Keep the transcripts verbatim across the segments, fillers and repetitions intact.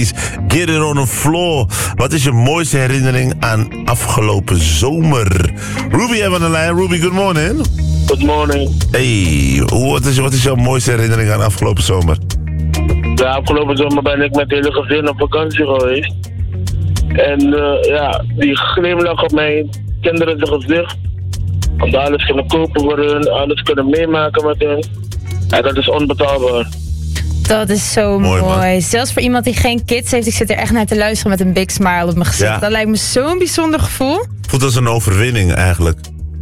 Get it on the floor. Wat is je mooiste herinnering aan afgelopen zomer? Ruby hebben we aan de lijn. Ruby, good morning. Good morning. Hey, hoe- wat is, wat is jouw mooiste herinnering aan afgelopen zomer? De afgelopen zomer ben ik met het hele gezin op vakantie geweest. En uh, ja, die glimlach op mijn kinderen zijn gezicht. Om alles kunnen kopen voor hun, alles kunnen meemaken met hun. Ja, dat is onbetaalbaar. Dat is zo mooi. Mooi, Zelfs voor iemand die geen kids heeft, ik zit er echt naar te luisteren met een big smile op mijn gezicht. Ja. Dat lijkt me zo'n bijzonder gevoel. Voelt als een overwinning eigenlijk.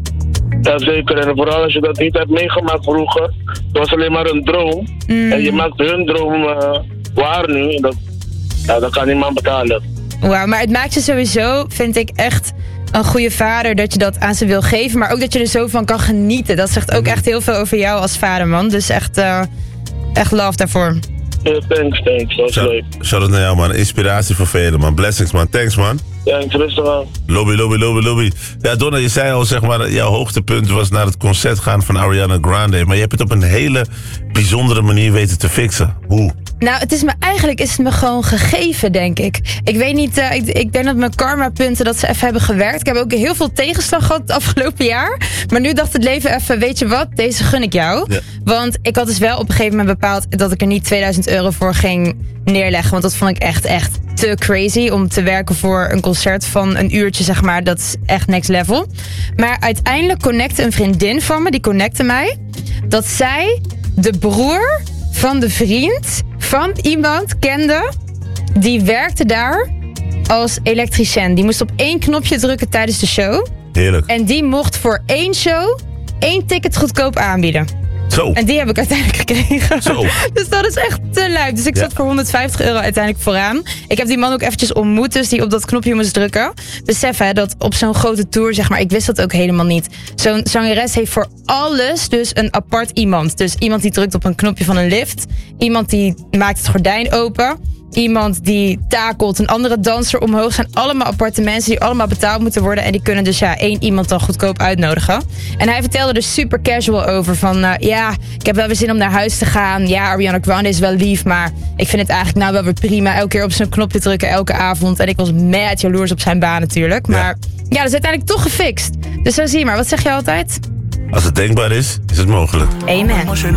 Ja, zeker. En vooral als je dat niet hebt meegemaakt vroeger. Het was alleen maar een droom. Mm. En je maakt hun droom uh, waar nu. Dat, ja, dat kan niemand betalen. Wauw, maar het maakt je sowieso, vind ik, echt een goede vader dat je dat aan ze wil geven. Maar ook dat je er zo van kan genieten. Dat zegt ook echt heel veel over jou als vader, man. Dus echt, uh, echt love daarvoor. Ja, thanks, thanks. Dat is leuk. Shout-out naar jou, man. Inspiratie voor velen, man. Blessings, man. Thanks, man. Thanks, rustig aan. Lobby, lobby, lobby, lobby. Ja, Donna, je zei al, zeg maar, jouw hoogtepunt was naar het concert gaan van Ariana Grande. Maar je hebt het op een hele bijzondere manier weten te fixen. Hoe? Nou, het is me eigenlijk is het me gewoon gegeven, denk ik. Ik weet niet, uh, ik, ik denk dat mijn karma-punten dat ze even hebben gewerkt. Ik heb ook heel veel tegenslag gehad het afgelopen jaar. Maar nu dacht het leven even, weet je wat, deze gun ik jou. Ja. Want ik had dus wel op een gegeven moment bepaald dat ik er niet tweeduizend euro voor ging neerleggen. Want dat vond ik echt, echt te crazy om te werken voor een concert van een uurtje, zeg maar. Dat is echt next level. Maar uiteindelijk connecte een vriendin van me, die connecte mij, dat zij de broer van de vriend van iemand kende, die werkte daar als elektricien. Die moest op één knopje drukken tijdens de show. Heerlijk. En die mocht voor één show één ticket goedkoop aanbieden. Zo. En die heb ik uiteindelijk gekregen. Zo. Dus dat is echt te lijp. Dus ik Ja. zat voor honderdvijftig euro uiteindelijk vooraan. Ik heb die man ook eventjes ontmoet, dus die op dat knopje moest drukken. Besef hè, dat op zo'n grote tour, zeg maar, ik wist dat ook helemaal niet. Zo'n zangeres heeft voor alles dus een apart iemand. Dus iemand die drukt op een knopje van een lift. Iemand die maakt het gordijn open. Iemand die takelt, een andere danser omhoog. Zijn allemaal aparte mensen die allemaal betaald moeten worden. En die kunnen dus ja, één iemand dan goedkoop uitnodigen. En hij vertelde er super casual over. Van uh, ja, ik heb wel weer zin om naar huis te gaan. Ja, Ariana Grande is wel lief. Maar ik vind het eigenlijk nou wel weer prima. Elke keer op zijn knopje drukken, elke avond. En ik was mad jaloers op zijn baan natuurlijk. Maar ja, ja dat is uiteindelijk toch gefixt. Dus zo zie je maar. Wat zeg je altijd? Als het denkbaar is, is het mogelijk. Amen.